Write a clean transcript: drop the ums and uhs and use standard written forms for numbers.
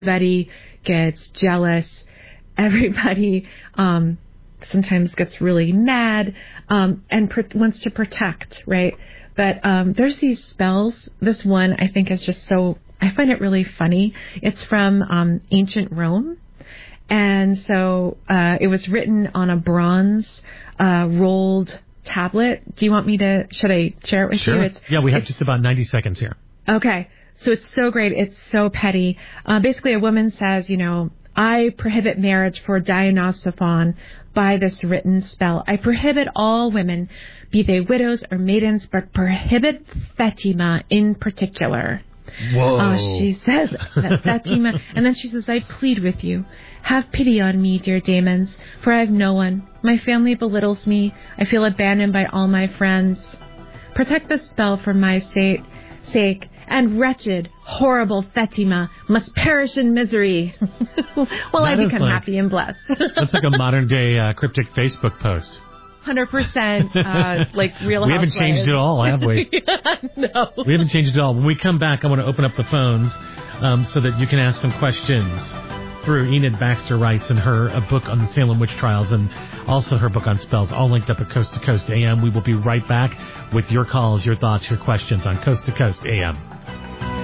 Everybody gets jealous. Everybody sometimes gets really mad and wants to protect, right? But there's these spells. This one I think is just so, I find it really funny. It's from ancient Rome. And so it was written on a bronze rolled tablet. Do you want me to, should I share it with you? Sure. We have just about 90 seconds here. Okay. So it's so great. It's so petty. Basically, a woman says, I prohibit marriage for Dionysophon by this written spell. I prohibit all women, be they widows or maidens, but prohibit Fatima in particular. Whoa. She says that Fatima, and then she says, I plead with you. Have pity on me, dear Damons, for I have no one. My family belittles me. I feel abandoned by all my friends. Protect the spell for my sake, and wretched, horrible Fatima must perish in misery. Well, I become happy and blessed. That's like a modern-day cryptic Facebook post. 100% like Real Housewives. We haven't changed it all, have we? No. We haven't changed it all. When we come back, I want to open up the phones so that you can ask some questions through Enid Baxter Rice and her book on the Salem witch trials and also her book on spells, all linked up at Coast to Coast AM. We will be right back with your calls, your thoughts, your questions on Coast to Coast AM.